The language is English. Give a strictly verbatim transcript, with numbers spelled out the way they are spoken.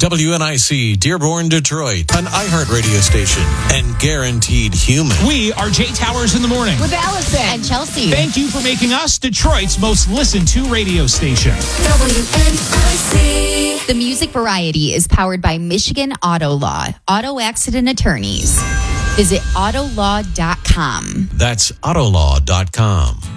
W N I C, Dearborn, Detroit, an iHeart radio station, and Guaranteed Human. We are Jay Towers in the morning. With Allison. And Chelsea. Thank you for making us Detroit's most listened to radio station. W N I C. The Music Variety is powered by Michigan Auto Law, auto accident attorneys. Visit autolaw dot com. That's autolaw dot com.